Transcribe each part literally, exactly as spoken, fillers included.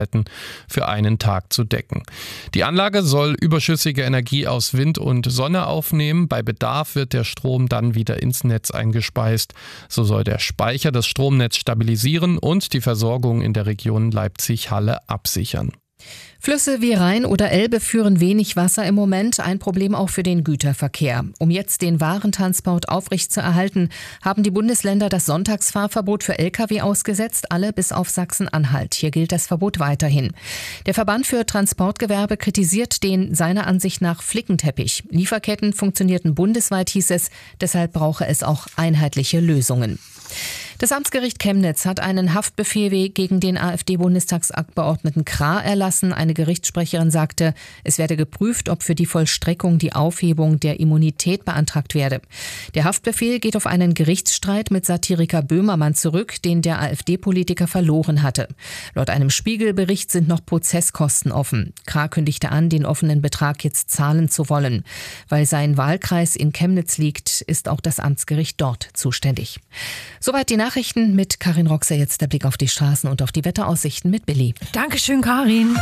für einen Tag zu decken. Die Anlage soll überschüssige Energie aus Wind und Sonne aufnehmen. Bei Bedarf wird der Strom dann wieder ins Netz eingespeist. So soll der Speicher das Stromnetz stabilisieren und die Versorgung in der Region Leipzig-Halle absichern. Flüsse wie Rhein oder Elbe führen wenig Wasser im Moment, ein Problem auch für den Güterverkehr. Um jetzt den Warentransport aufrechtzuerhalten, haben die Bundesländer das Sonntagsfahrverbot für L K W ausgesetzt, alle bis auf Sachsen-Anhalt. Hier gilt das Verbot weiterhin. Der Verband für Transportgewerbe kritisiert den seiner Ansicht nach Flickenteppich. Lieferketten funktionierten bundesweit, hieß es, deshalb brauche es auch einheitliche Lösungen. Das Amtsgericht Chemnitz hat einen Haftbefehl gegen den AfD-Bundestagsabgeordneten Krah erlassen. Eine Gerichtssprecherin sagte, es werde geprüft, ob für die Vollstreckung die Aufhebung der Immunität beantragt werde. Der Haftbefehl geht auf einen Gerichtsstreit mit Satiriker Böhmermann zurück, den der AfD-Politiker verloren hatte. Laut einem Spiegelbericht sind noch Prozesskosten offen. Krah kündigte an, den offenen Betrag jetzt zahlen zu wollen. Weil sein Wahlkreis in Chemnitz liegt, ist auch das Amtsgericht dort zuständig. Soweit die Nachrichten mit Karin Roxer. Jetzt der Blick auf die Straßen und auf die Wetteraussichten mit Billy. Dankeschön, Karin.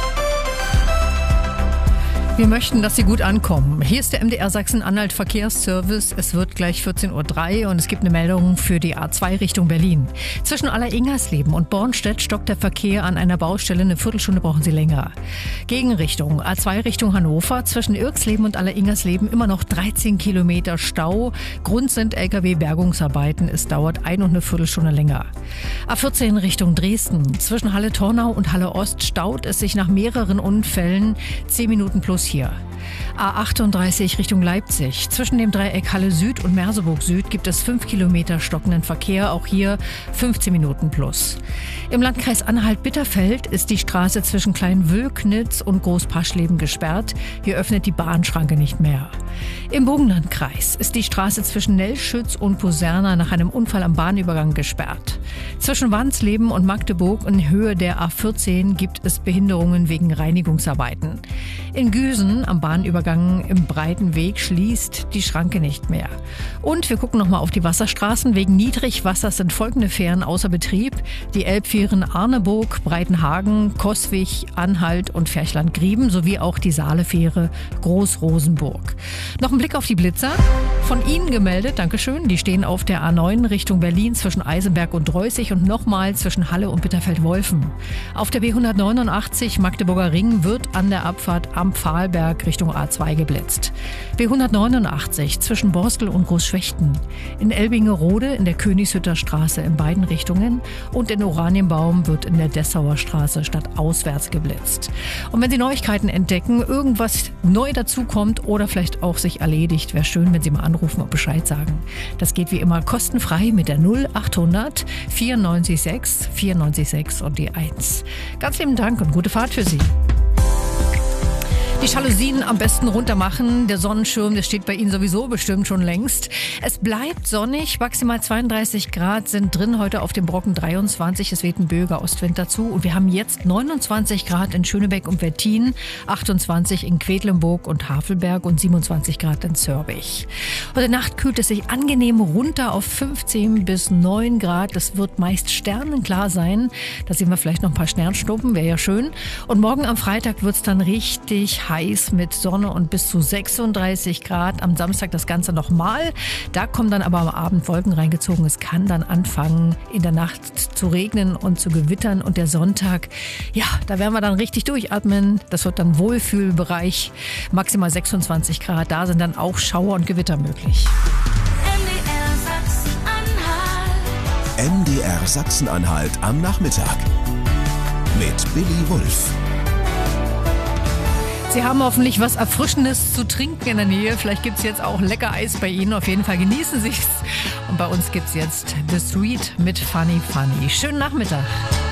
Wir möchten, dass Sie gut ankommen. Hier ist der M D R Sachsen-Anhalt Verkehrsservice. Es wird gleich vierzehn Uhr drei und es gibt eine Meldung für die A zwei Richtung Berlin. Zwischen Aller-Ingersleben und Bornstedt stockt der Verkehr an einer Baustelle. Eine Viertelstunde brauchen Sie länger. Gegenrichtung A zwei Richtung Hannover. Zwischen Irksleben und Aller-Ingersleben immer noch dreizehn Kilometer Stau. Grund sind L K W-Bergungsarbeiten. Es dauert ein und eine Viertelstunde länger. A vierzehn Richtung Dresden. Zwischen Halle-Tornau und Halle-Ost staut es sich nach mehreren Unfällen. zehn Minuten plus hier. A achtunddreißig Richtung Leipzig. Zwischen dem Dreieck Halle Süd und Merseburg Süd gibt es fünf Kilometer stockenden Verkehr. Auch hier fünfzehn Minuten plus. Im Landkreis Anhalt-Bitterfeld ist die Straße zwischen Kleinwülknitz und Großpaschleben gesperrt. Hier öffnet die Bahnschranke nicht mehr. Im Burgenlandkreis ist die Straße zwischen Nellschütz und Poserna nach einem Unfall am Bahnübergang gesperrt. Zwischen Wansleben und Magdeburg in Höhe der A vierzehn gibt es Behinderungen wegen Reinigungsarbeiten. In Güsen am Bahnübergang im Breiten Weg schließt die Schranke nicht mehr. Und wir gucken nochmal auf die Wasserstraßen. Wegen Niedrigwassers sind folgende Fähren außer Betrieb. Die Elbfähren Arneburg, Breitenhagen, Coswig, Anhalt und Ferchland-Grieben sowie auch die Saalefähre Groß-Rosenburg. Noch ein Blick auf die Blitzer. Von Ihnen gemeldet, Dankeschön. Die stehen auf der A neun Richtung Berlin zwischen Eisenberg und Dreußig und nochmal zwischen Halle und Bitterfeld-Wolfen. Auf der B hundertneunundachtzig Magdeburger Ring wird an der Abfahrt am Pfahlberg Richtung A zwei geblitzt. B hundertneunundachtzig zwischen Borstel und Großschwechten. In Elbingerode in der Königshütter Straße in beiden Richtungen und in Oranienbaum wird in der Dessauer Straße stadtauswärts geblitzt. Und wenn Sie Neuigkeiten entdecken, irgendwas neu dazukommt oder vielleicht auch sich erledigt, wäre schön, wenn Sie mal anrufen und Bescheid sagen. Das geht wie immer kostenfrei mit der null achthundert vierundneunzig sechs vierundneunzig sechs und die eins. Ganz lieben Dank und gute Fahrt für Sie. Die Jalousien am besten runter machen. Der Sonnenschirm, der steht bei Ihnen sowieso bestimmt schon längst. Es bleibt sonnig, maximal zweiunddreißig Grad sind drin, heute auf dem Brocken dreiundzwanzig. Es weht ein böiger Ostwind dazu. Und wir haben jetzt neunundzwanzig Grad in Schönebeck und Wettin, achtundzwanzig in Quedlinburg und Havelberg und siebenundzwanzig Grad in Zörbich. Heute Nacht kühlt es sich angenehm runter auf fünfzehn bis neun Grad. Das wird meist sternenklar sein. Da sehen wir vielleicht noch ein paar Sternschnuppen, wäre ja schön. Und morgen am Freitag wird es dann richtig heiß mit Sonne und bis zu sechsunddreißig Grad. Am Samstag das Ganze nochmal. Da kommen dann aber am Abend Wolken reingezogen. Es kann dann anfangen, in der Nacht zu regnen und zu gewittern. Und der Sonntag, ja, da werden wir dann richtig durchatmen. Das wird dann Wohlfühlbereich. Maximal sechsundzwanzig Grad. Da sind dann auch Schauer und Gewitter möglich. M D R Sachsen-Anhalt am Nachmittag mit Billy Wulff. Sie haben hoffentlich was Erfrischendes zu trinken in der Nähe. Vielleicht gibt es jetzt auch lecker Eis bei Ihnen. Auf jeden Fall genießen Sie es. Und bei uns gibt es jetzt The Street mit Funny Funny. Schönen Nachmittag.